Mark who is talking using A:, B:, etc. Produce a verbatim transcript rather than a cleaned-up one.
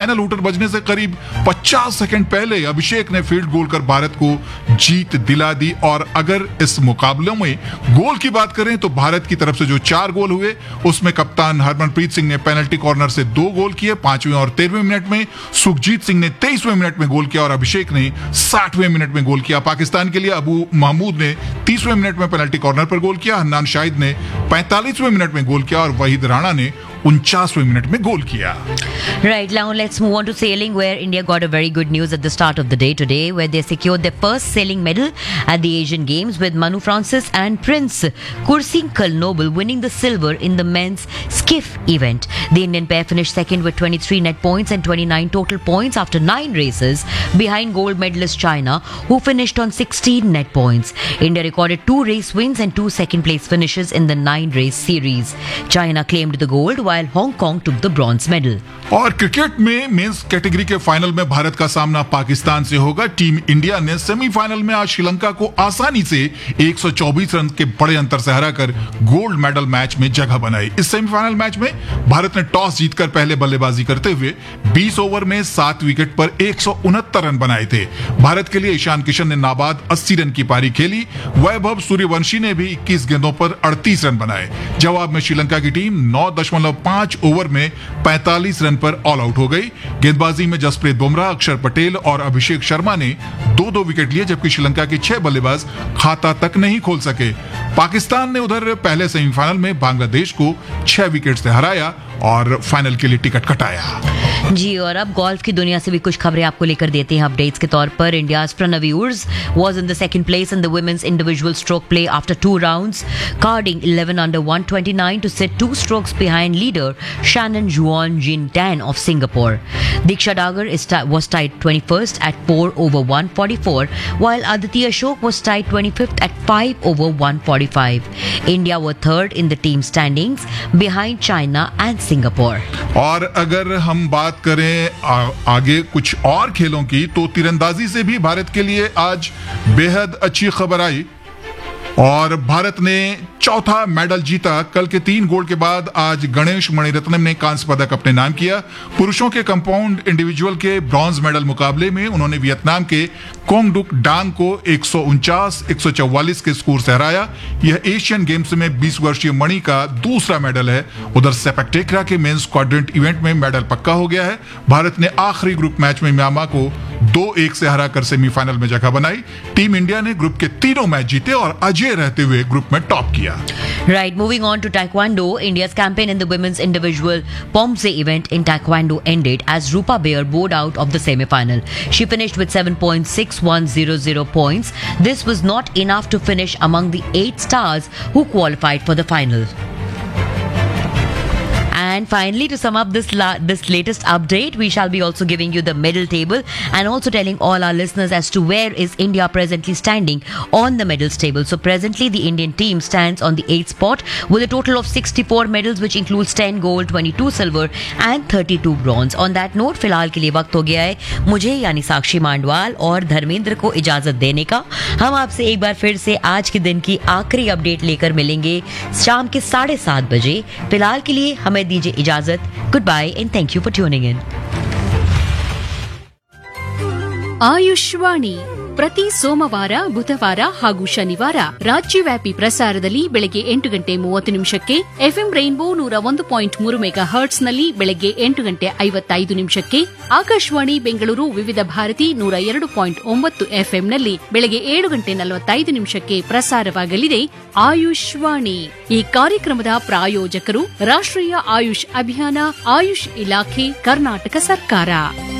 A: Final hooter बजने से करीब पचास सेकंड पहले अभिषेक ने फील्ड गोल कर भारत को जीत दिला दी। और अगर इस मुकाबले में गोल की बात करें तो भारत की तरफ से जो चार गोल हुए उसमें कप्तान हरमनप्रीत सिंह ने पेनल्टी कॉर्नर से दो गोल किए, पांचवें और तेरहवें मिनट में। सुखजीत सिंह ने तेईसवें मिनट में गोल किया और अभिषेक ने साठवें मिनट में गोल किया। पाकिस्तान के लिए अबू महमूद ने तीसवें मिनट में पेनल्टी कॉर्नर पर गोल किया, हन्नान शाहिद ने पैंतालीसवें मिनट में गोल किया और वहीद राणा ने उनचासवें मिनट में गोल किया।
B: Right, now let's move on to sailing, where India got a very good news at the start of the day today, where they secured their first sailing medal at the Asian Games, with Manu Francis and Prince Kursinkal Noble winning the silver in the men's skiff event. The Indian pair finished second with twenty-three net points and twenty-nine total points after nine races, behind gold medalist China, who finished on sixteen net points. India recorded two race wins and two second place finishes in the nine race series. China claimed the gold, while Hong Kong took the bronze medal.
A: और cricket में men's category के final में भारत का सामना पाकिस्तान से होगा। Team India ने semifinal में आज श्रीलंका को आसानी से एक सौ चौबीस रन के बड़े अंतर से हराकर गोल्ड मेडल मैच में जगह बनाई। इस सेमीफाइनल मैच में भारत ने टॉस जीतकर पहले बल्लेबाजी करते हुए बीस ओवर में सात विकेट पर एक सौ उनहत्तर रन बनाए थे। भारत के लिए ईशान किशन ने नाबाद अस्सी रन की पारी खेली। वैभव सूर्यवंशी ने भी इक्कीस गेंदों पर अड़तीस रन बनाए। जवाब में श्रीलंका की टीम नौ दशमलव पांच ओवर में पैंतालीस रन पर ऑल आउट हो गई। गेंदबाजी में जसप्रीत बुमराह, अक्षर पटेल और अभिषेक शर्मा ने दो दो विकेट लिए, जबकि श्रीलंका के छह बल्लेबाज खाता तक नहीं खोल सके। पाकिस्तान ने उधर पहले सेमीफाइनल में बांग्लादेश को छह विकेट से हराया और फाइनल के लिए टिकट कटाया।
B: जी, और अब गोल्फ की दुनिया से भी कुछ खबरें आपको लेकर देते हैं अपडेट्स के तौर पर। India's Pranav yours was in the second place in the women's individual stroke play after two rounds, carding eleven under one twenty-nine to sit two strokes behind leader Shannon Juan Jin Tan of Singapore. Diksha Dagar is t- was tied twenty-first at four over one forty-four, while Aditi Ashok was tied twenty-fifth at five over one forty-five. India were third in the team standings behind China and Singapore.
A: और अगर हम बात करें आ, आगे कुछ और खेलों की, तो तीरंदाजी से भी भारत के लिए आज बेहद अच्छी खबर आई और भारत ने चौथा मेडल जीता। कल के तीन गोल्ड के बाद आज गणेश मणिरत्नम ने कांस्य पदक अपने नाम किया। पुरुषों के कंपाउंड इंडिविजुअल के ब्रॉन्ज मेडल मुकाबले में उन्होंने वियतनाम के कोंग डुक डांग को एक सौ उनचास एक सौ चौवालीस के स्कोर से हराया। यह एशियन गेम्स में बीस वर्षीय मणि का दूसरा मेडल है। उधर सेपक टेकरा के मेंस क्वाड्रेंट इवेंट में मेडल पक्का हो गया है। भारत ने आखिरी ग्रुप मैच में म्यांमार को दो एक से हराकर सेमीफाइनल में जगह बनाई। टीम इंडिया ने ग्रुप के तीनों मैच जीते और अजय रहते हुए ग्रुप में टॉप किया।
B: Right, moving on to Taekwondo, India's campaign in the women's individual Pomse event in Taekwondo ended as Rupa Baer bowed out of the semi-final. She finished with seven point six one zero zero points. This was not enough to finish among the eight stars who qualified for the final. And finally, to sum up this la- this latest update, we shall be also giving you the medal table and also telling all our listeners as to where is India presently standing on the medals table. So presently, the Indian team stands on the eighth spot with a total of sixty-four medals, which includes ten gold, twenty-two silver and thirty-two bronze. On that note, फिलहाल के लिए वक्त हो गया है मुझे यानी साक्षी मांडवाल और धर्मेंद्र को इजाजत देने का। हम आपसे एक बार फिर से आज के दिन की आखिरी अपडेट लेकर मिलेंगे शाम के साढ़े सात बजे। फिलहाल के लिए हमें दीजिए इजाजत। Good bye and thank you for tuning in.
C: Ayushvani ಪ್ರತಿ ಸೋಮವಾರ, ಬುಧವಾರ ಹಾಗೂ ಶನಿವಾರ ರಾಜ್ಯವ್ಯಾಪಿ ಪ್ರಸಾರದಲ್ಲಿ ಬೆಳಗ್ಗೆ ಎಂಟು ಗಂಟೆ ಮೂವತ್ತು ನಿಮಿಷಕ್ಕೆ, ಎಫ್ಎಂ ರೈನ್ಬೋ ನೂರ ಒಂದು ಪಾಯಿಂಟ್ ಮೂರು ಮೆಗಾ ಹರ್ಟ್ಸ್ನಲ್ಲಿ ಬೆಳಗ್ಗೆ ಎಂಟು ಗಂಟೆ ಐವತ್ತೈದು ನಿಮಿಷಕ್ಕೆ, ಆಕಾಶವಾಣಿ ಬೆಂಗಳೂರು ವಿವಿಧ ಭಾರತಿ ನೂರ ಎರಡು ಪಾಯಿಂಟ್ ಒಂಬತ್ತು ಎಫ್ಎಂನಲ್ಲಿ ಬೆಳಗ್ಗೆ ಏಳು ಗಂಟೆ ನಲವತ್ತೈದು ನಿಮಿಷಕ್ಕೆ ಪ್ರಸಾರವಾಗಲಿದೆ ಆಯುಷ್ವಾಣಿ. ಈ ಕಾರ್ಯಕ್ರಮದ ಪ್ರಾಯೋಜಕರು ರಾಷ್ಟ್ರೀಯ ಆಯುಷ್ ಅಭಿಯಾನ, ಆಯುಷ್ ಇಲಾಖೆ, ಕರ್ನಾಟಕ ಸರ್ಕಾರ.